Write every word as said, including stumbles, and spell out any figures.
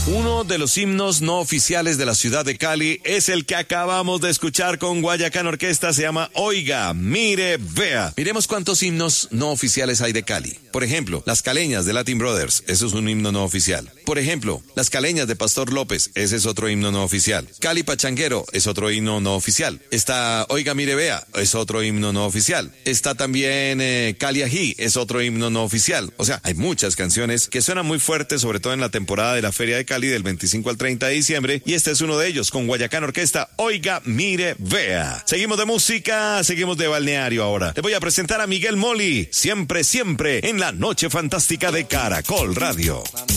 Uno de los himnos no oficiales de la ciudad de Cali es el que acabamos de escuchar con Guayacán Orquesta, se llama Oiga, Mire, Vea. Miremos cuántos himnos no oficiales hay de Cali. Por ejemplo, Las Caleñas de Latin Brothers, eso es un himno no oficial. Por ejemplo, Las Caleñas de Pastor López, ese es otro himno no oficial. Cali Pachanguero es otro himno no oficial. Está Oiga, Mire, Vea, es otro himno no oficial. Está también eh, Cali Ají, es otro himno no oficial. O sea, hay muchas canciones que suenan muy fuertes, sobre todo en la temporada de la Feria de Cali del veinticinco al treinta de diciembre, y este es uno de ellos con Guayacán Orquesta, Oiga, Mire, Vea. Seguimos de música, seguimos de balneario ahora. Te voy a presentar a Miguel Moli, siempre, siempre en la Noche Fantástica de Caracol Radio.